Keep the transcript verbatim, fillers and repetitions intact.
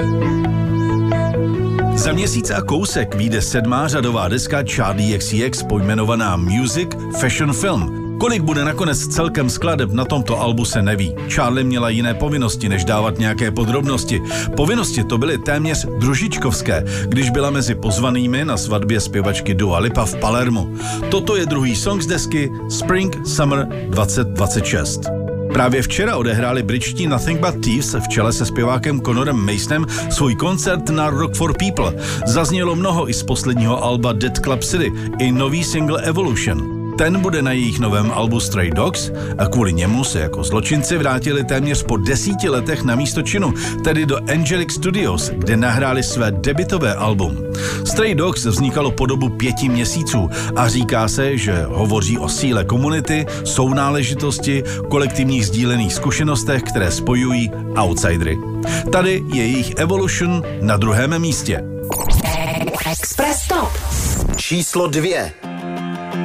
Za měsíc a kousek vyjde sedmá řadová deska Charli X C X pojmenovaná Music Fashion Film. Kolik bude nakonec celkem skladeb na tomto albu se neví. Charli měla jiné povinnosti, než dávat nějaké podrobnosti. Povinnosti to byly téměř družičkovské, když byla mezi pozvanými na svatbě zpěvačky Dua Lipa v Palermu. Toto je druhý song z desky Spring Summer dvacet dvacet šest. Právě včera odehráli britští Nothing But Thieves v čele se zpěvákem Connorem Masonem svůj koncert na Rock for People. Zaznělo mnoho i z posledního alba Dead Club City, i nový single Evolution. Ten bude na jejich novém albu Stray Dogs a kvůli němu se jako zločinci vrátili téměř po desíti letech na místo činu, tedy do Angelic Studios, kde nahráli své debutové album. Stray Dogs vznikalo po dobu pěti měsíců a říká se, že hovoří o síle komunity, sounáležitosti, kolektivních sdílených zkušenostech, které spojují outsidery. Tady je jejich Evolution na druhém místě. Express Top. Číslo dvě.